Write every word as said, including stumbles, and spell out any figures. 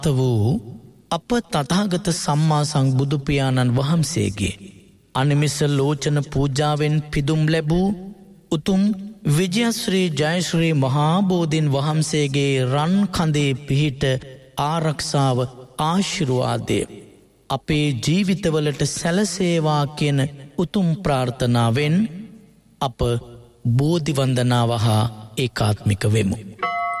අත වූ අප තථාගත සම්මා සම්බුදු පියාණන් වහන්සේගේ අනිමිස ලෝචන පූජාවෙන් පිදුම් ලැබූ උතුම් විජයශ්‍රී ජයශ්‍රී මහා බෝධීන් වහන්සේගේ රන් කඳේ පිහිට ආරක්ෂාව ආශිර්වාදය අපේ ජීවිතවලට සැලසේවා කියන උතුම් ප්‍රාර්ථනාවෙන් අප බෝධි වන්දනාව හා ඒකාත්මික වෙමු.